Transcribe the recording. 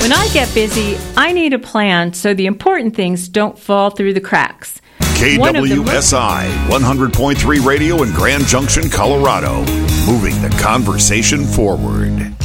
When I get busy, I need a plan so the important things don't fall through the cracks. KWSI 100.3 radio in Grand Junction, Colorado. Moving the conversation forward.